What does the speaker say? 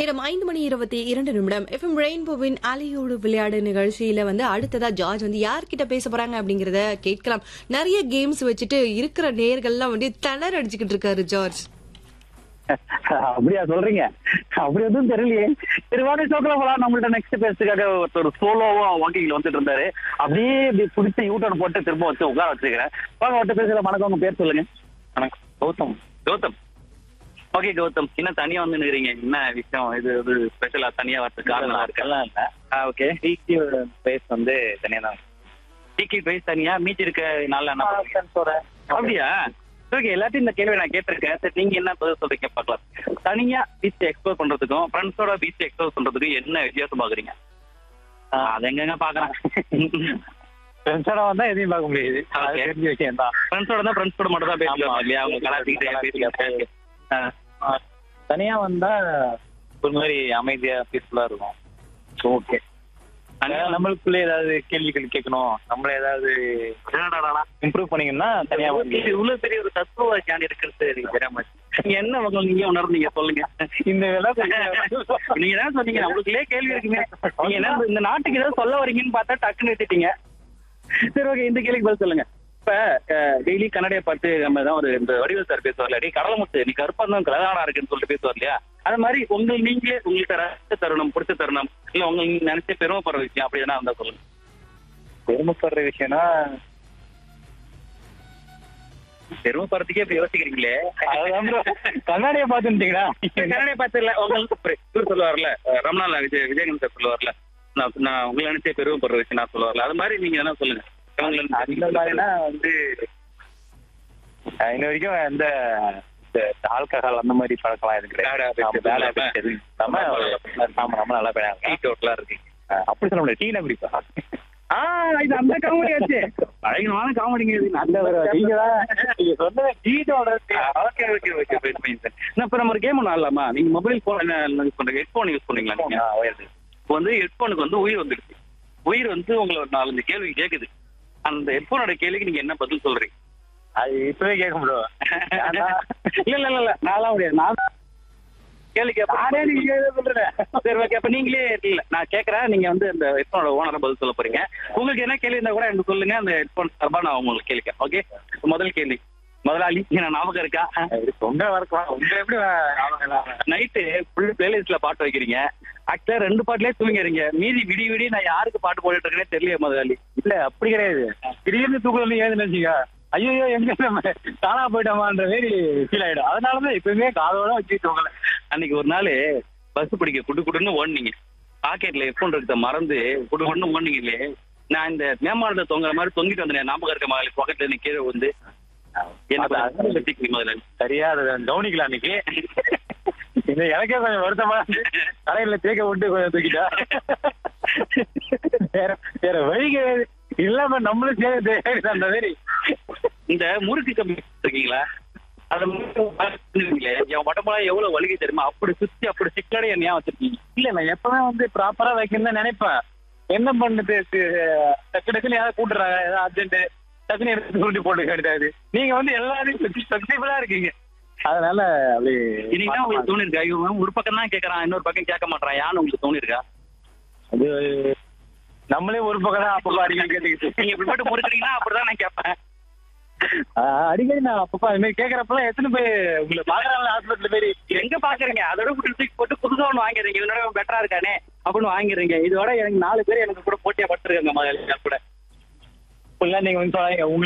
நேரம் 5:22 எஃப்எம் ரெயின்போவின் அலையோடு விளையாடு நிகழ்ச்சியில அடுத்ததா ஜார்ஜ் யார்கிட்ட பேச போறாங்க அப்படிங்கறத கேட்கலாம். நிறைய கேம்ஸ் வச்சுட்டு இருக்கிற நேர்கள்லாம் திணற அடிச்சுக்கிட்டு இருக்காரு ஜார்ஜ். அப்படியா சொல்றீங்க? அப்படி எதுவும் தெரியலையே. திருவாரூர் சோக்கில போலாம். நம்மள்ட்ட நெக்ஸ்ட் பேசுறதுக்காக ஒருத்தர் சோலோவா வாக்கிங்ல வந்துட்டு இருந்தாரு. அப்படியே இப்படி பிடிச்ச யூட்டர்ன் போட்டு திரும்ப வச்சு உட்கார வச்சிருக்கிறேன். வாங்க அவர்கிட்ட பேசல. வணக்கம், உங்க பேர் சொல்லுங்க. வணக்கம். கௌதம். கௌதம். ஓகே கௌதம், என்ன தனியா வந்து நிக்கிறீங்க? என்ன விஷயம்? இது ஒரு ஸ்பெஷலா தனியா வரதுக்கு காரணம் இருக்கெல்லாம் இல்ல. ஓகே. டிகி பிரைஸ் தனியா தான். டிகி பிரைஸ் தனியா, மீதி இருக்க நாள்ல என்ன பண்ணுவீங்க? அப்படியா? ஓகே, எல்லாத்தையும் இந்த கேள்வி நான் கேட்டிருக்கேன். சரி, நீங்க என்ன பதில் சொல்றீங்க பார்க்கலாம். தனியா பீச் எக்ஸ்ப்ளோர் பண்றதுக்கும் ஃப்ரெண்ட்ஸோட பீச் எக்ஸ்ப்ளோர் பண்றதுக்கும் என்ன வித்தியாசம் பாக்குறீங்க? அது எங்க பாக்குறேன். ஃப்ரெண்ட்ஸோட வந்தா எதையும் பார்க்க முடியாது. தெரிஞ்ச விஷயம் தான். ஃப்ரெண்ட்ஸோட தான் ஃப்ரெண்ட்ஸோட மட்டும் தான் பேசலாம் இல்லையா? அவங்க கலாச்சிக்கிட்டே தனியா வந்தா ஒரு மாதிரி அமைதியா பீஸ்ஃபுல்லா இருக்கும். ஓகே, நம்மளுக்குள்ள ஏதாவது கேள்விகள் கேட்கணும், நம்மள ஏதாவது இம்ப்ரூவ் பண்ணீங்கன்னா தனியா இவ்வளவு பெரிய ஒரு தத்துவ ஞானி இருக்கிறது நீங்க என்ன நீங்க உணர்ந்தீங்க சொல்லுங்க. இந்த வேலை நீங்க என்ன சொன்னீங்க? உங்களுக்குள்ளே கேள்வி இருக்குங்க. நீங்க என்ன இந்த நாட்டுக்கு ஏதாவது சொல்ல வரீங்கன்னு பார்த்தா டக்குன்னு எடுத்துட்டீங்க. சரி, ஓகே, இந்த கேள்விக்கு பதில் சொல்லுங்க. இப்ப டெய்லி கன்னடையை பார்த்து நம்ம தான் ஒரு இந்த வடிவல் சார் பேசுவார்ல, டே கடலமுத்து நீ கருப்பா தான் கலகானா இருக்குன்னு சொல்லிட்டு பேசுவார் இல்லையா? அது மாதிரி நீங்களே உங்களுக்கு ரசித்த தருணம், பிடிச்ச தருணம், இல்ல உங்களுக்கு நினைச்ச பெருமைப்படுற விஷயம் அப்படி எதனா இருந்தா சொல்லுங்க. பெருமைப்படுற விஷயம்னா பெருமைப்படுறதுக்கே இப்ப யோசிக்கிறீங்களே. கண்ணாடியை பார்த்துட்டீங்களா? கன்னடையை பார்த்து இல்ல, உங்களுக்கு இவர் சொல்லுவார்ல, ரமணால விஜயகாந்த் சார் சொல்லுவார்ல, நான் உங்களை நினைச்ச பெருமைப்படுற விஷயம் நான் சொல்லுவார்ல, அது மாதிரி நீங்க என்ன சொல்லுங்க. அந்த மாதிரினா இன்ன வரைக்கும் எந்த ஆல்கஹால் அந்த மாதிரி பழக்கலாம் எதுவும் கிடையாது. நம்ம நல்லா பேசலாம் இருக்கீங்க. அப்படி சொல்ல முடியாது. டீனா குடிப்பா. இது அந்த காமெடி ஆச்சு. அழகான காமெடிங்க இது. Okay okay okay. இப்ப நம்ம ஒரு கேம் ஒண்ணு ஆடலாமா? நீங்க மொபைல் போன் என்ன யூஸ் பண்றீங்க? ஹெட்போன் யூஸ் பண்ணீங்களா நீங்க? இப்போ ஹெட்போனுக்கு உயிர் வந்துடுச்சு. உயிர் உங்களை ஒரு 4-5 கேள்வி கேக்குது. அந்த ஹெட்போனோட கேள்விக்கு நீங்க என்ன பதில் சொல்றீங்க? அது இப்பவே கேட்க முடியும். இல்ல இல்ல இல்ல, நான்லாம் முடியாது. நான் கேள்வி கேட்பேன். சரி, ஓகே. அப்ப நீங்களே இல்ல, நான் கேட்கறேன். நீங்க அந்த ஹெட்போனோட ஓனரை பதில் சொல்ல போறீங்க. உங்களுக்கு என்ன கேள்வி இருந்தா கூட எனக்கு சொல்லுங்க. அந்த ஹெட்போன் சார்பா நான் உங்களுக்கு கேள்வி. ஓகே, முதல் கேள்வி. முதலாளி என்ன ஞாபகம் இருக்கா? உங்க வரக்கலாம். உங்க எப்படி நைட்டு ஃபுல் பிளேலிஸ்ட்ல பாட்டு வைக்கிறீங்க. ஆக்சுவலா 2 பாட்டுலயே தூங்கிறீங்க. மீதி விடி நான் யாருக்கு பாட்டு போட்டுட்டு இருக்கேனே தெரியல முதலாளி. இல்ல அப்படி கிடையாது. திடீர்னு தூக்கல ஏதுன்னு வச்சுக்க, ஐயோ எங்க காணா போயிட்டோமான்ற மாதிரி ஃபீல் ஆயிடும். அதனாலதான் எப்பயுமே காதோட வச்சு தூங்கல. அன்னைக்கு ஒரு நாள் பஸ் பிடிக்க குடுன்னு ஓடுனீங்க. பாக்கெட்ல ஹெட்போன் இருக்க மறந்து குடுன்னு ஓடுனீங்களே. நான் இந்த மேம்பாலத்தை தொங்குற மாதிரி தொங்கிட்டு வந்தேன். ஞாபகம் இருக்க மாதிரி பாக்கெட்ல இருந்து கீழே வந்து சரியா கவனிக்கலாம். அன்னைக்கு எனக்கே கொஞ்சம் வருத்தமா தலையில தேக்க விட்டு கொஞ்சம் தூக்கிட்டா. வேற வழி கிடையாது. இல்லாம நம்மளும் சேர்ந்து அந்த மாதிரி இந்த முறுக்கு கம்பி இருக்கீங்களா? அந்த என் உடம்புல எவ்வளவு வலிக்கு தெரியுமா? அப்படி சுத்தி அப்படி சிக்கடை என்ன வச்சிருக்கீங்க? இல்ல, நான் எப்பவுமே ப்ராப்பரா வைக்கணும்னு நினைப்பேன். என்ன பண்ணுது, டக்கு டக்குன்னு யாராவது கூட்டுறாங்க, ஏதாவது அர்ஜென்ட் டக்குன்னு எடுத்து சுருட்டி போட்டு கிடையாது. நீங்க எல்லாரையும் ஃபிளெக்சிபிளா இருக்கீங்க. அதனால அப்படி இன்னைக்கு உங்களுக்கு தோணி இருக்கா? இவன் ஒரு பக்கம் தான் கேட்கறான், இன்னொரு பக்கம் கேட்க மாட்டான், யான்னு உங்களுக்கு தோணி இருக்கா? அது நம்மளே ஒரு பக்கம் தான் அப்பப்போ அடிக்கடி கேட்டுக்கிட்டு. நீங்க இப்படி போட்டு முறுக்கிறீங்கன்னா அப்படிதான் நான் கேட்பேன். அடிக்கடி நான் அப்பப்பா அது மாதிரி கேட்கறப்பெல்லாம் எத்தனை பேர் உங்களை பாக்குறாங்க ஹாஸ்பிட்டல் பேரு எங்க பாக்குறீங்க? அதோட தூக்கி போட்டு புதுசா ஒண்ணு வாங்கிடுறீங்க. இவனோட பெட்டரா இருக்கானே அப்படின்னு வாங்கிடுறீங்க. இதோட எனக்கு 4 பேர் எனக்கு கூட போட்டியா பட்டிருக்காங்க முதல்ல கூட. நீங்க சொன்னீங்க.